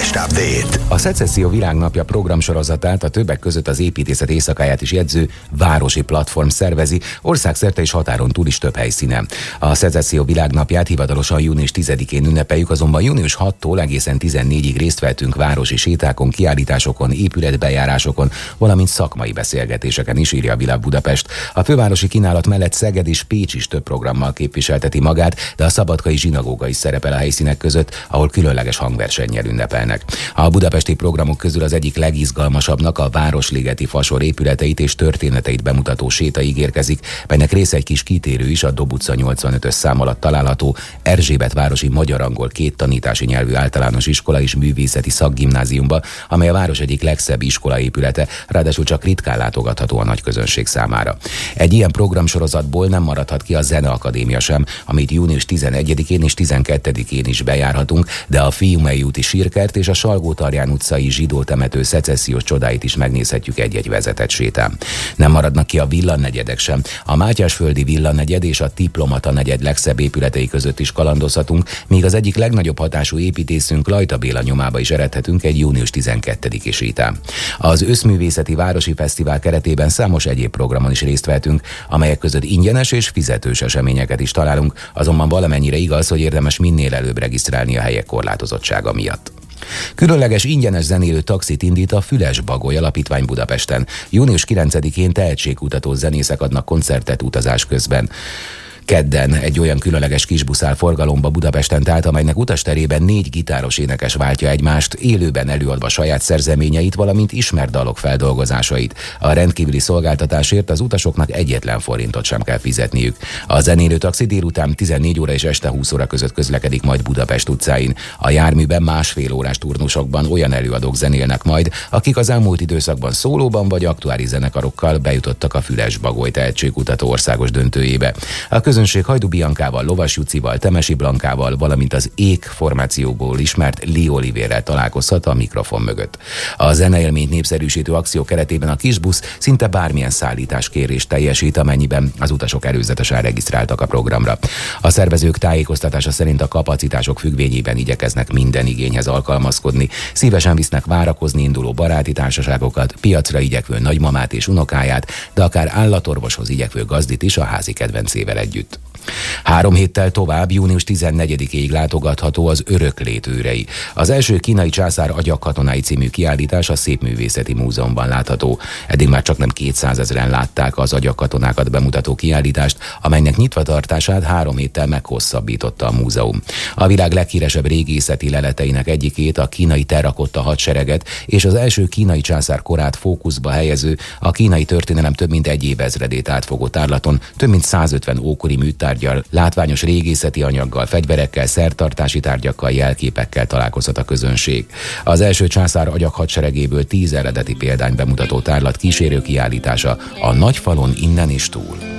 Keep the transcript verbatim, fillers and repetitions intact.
Budapest Update. A Szecesszió világnapja programsorozatát, a többek között az építészet éjszakáját is jegyző városi platform szervezi, országszerte és határon túl is több helyszínen. A Szecesszió világnapját hivatalosan június tizedikén ünnepeljük, azonban június hatodikától egészen tizennégyig részt vettünk városi sétákon, kiállításokon, épületbejárásokon, valamint szakmai beszélgetéseken is, írja a Világ Budapest. A fővárosi kínálat mellett Szeged és Pécs is több programmal képviselteti magát, de a szabadkai zsinagóga is szerepel a helyszínek között, ahol különleges hangversennyel ünnepelnek. A budapesti programok közül az egyik legizgalmasabbnak a Városligeti Fasor épületeit és történeteit bemutató séta ígérkezik, melynek része egy kis kitérő is a Dob utca nyolcvanötös szám alatt található Erzsébetvárosi magyar-angol két tanítási nyelvű általános iskola és művészeti szakgimnáziumba, amely a város egyik legszebb iskolaépülete, ráadásul csak ritkán látogatható a nagy közönség számára. Egy ilyen programsorozatból nem maradhat ki a Zeneakadémia sem, amit június tizenegyedikén és tizenkettedikén is bejárhatunk, de a Fiumei úti sírkert és a Salgótarján utcai zsidó temető szecessziós csodáit is megnézhetjük egy-egy vezetett sétán. Nem maradnak ki a villanegyedek sem. A Mátyásföldi villanegyed és a Diplomata negyed legszebb épületei között is kalandozhatunk, míg az egyik legnagyobb hatású építészünk Lajta Béla nyomába is eredhetünk egy június tizenkettediki sétán. Az Összművészeti Városi Fesztivál keretében számos egyéb programon is részt vehetünk, amelyek között ingyenes és fizetős eseményeket is találunk, azonban valamennyire igaz, hogy érdemes minél előbb regisztrálni a helyek korlátozottsága miatt. Különleges ingyenes zenélő taxit indít a Füles Bagoly Alapítvány Budapesten. június kilencedikén tehetségkutató zenészek adnak koncertet utazás közben. Kedden egy olyan különleges kisbusz áll forgalomba Budapesten, tehát amelynek utasterében négy gitáros énekes váltja egymást, élőben előadva saját szerzeményeit, valamint ismert dalok feldolgozásait. A rendkívüli szolgáltatásért az utasoknak egyetlen forintot sem kell fizetniük. A zenélő taxi délután tizennégy óra és este húsz óra között közlekedik majd Budapest utcáin. A járműben másfél órás turnusokban olyan előadók zenélnek majd, akik az elmúlt időszakban szólóban vagy aktuális zenekarokkal bejutottak a Füles Bagoly tehetségkutató országos döntőjébe. A közönség Hajdú Biancával, Lovas Jucival, Temesi Blankával, valamint az Ék formációból ismert Lee Olivérrel találkozhat a mikrofon mögött. A zeneélményt népszerűsítő akció keretében a kisbusz szinte bármilyen szállításkérést teljesít, amennyiben az utasok előzetesen regisztráltak a programra. A szervezők tájékoztatása szerint a kapacitások függvényében igyekeznek minden igényhez alkalmazkodni, szívesen visznek várakozni induló baráti társaságokat, piacra igyekvő nagymamát és unokáját, de akár állatorvoshoz igyekvő gazdit is a házi kedvencével együtt. Három héttel tovább, június tizennegyedikéig látogatható az Öröklét őrei. Az első kínai császár agyagkatonái című kiállítás a Szépművészeti Múzeumban látható. Eddig már csaknem kétszázezren látták az agyagkatonákat bemutató kiállítást, amelynek nyitvatartását három héttel meghosszabbította a múzeum. A világ leghíresebb régészeti leleteinek egyikét, a kínai terrakotta hadsereget és az első kínai császár korát fókuszba helyező, a kínai történelem több mint egy évezredét átfogó tárlaton több mint százötven ókori műtárgyal, látványos régészeti anyaggal, fegyverekkel, szertartási tárgyakkal, jelképekkel találkozhat a közönség. Az első császár agyag hadseregéből tíz eredeti példány bemutató tárlat kísérő kiállítása a Nagyfalon innen és túl.